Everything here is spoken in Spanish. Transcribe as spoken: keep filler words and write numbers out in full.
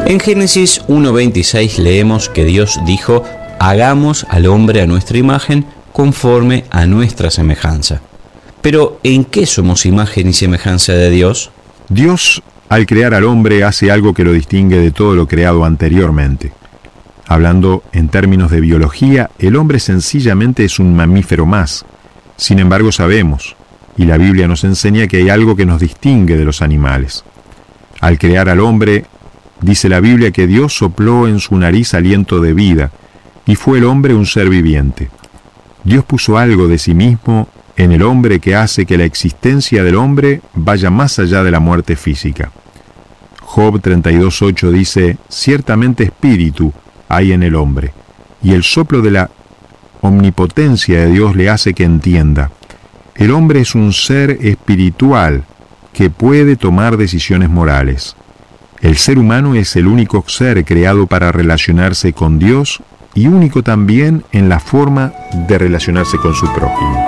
En Génesis uno veintiséis leemos que Dios dijo: hagamos al hombre a nuestra imagen, conforme a nuestra semejanza. Pero, ¿en qué somos imagen y semejanza de Dios? Dios, al crear al hombre, hace algo que lo distingue de todo lo creado anteriormente. Hablando en términos de biología, el hombre sencillamente es un mamífero más. Sin embargo, sabemos, y la Biblia nos enseña, que hay algo que nos distingue de los animales. Al crear al hombre, dice la Biblia que Dios sopló en su nariz aliento de vida, y fue el hombre un ser viviente. Dios puso algo de sí mismo en el hombre que hace que la existencia del hombre vaya más allá de la muerte física. Job treinta y dos ocho dice: ciertamente espíritu hay en el hombre, y el soplo de la omnipotencia de Dios le hace que entienda. El hombre es un ser espiritual que puede tomar decisiones morales. El ser humano es el único ser creado para relacionarse con Dios y único también en la forma de relacionarse con su prójimo.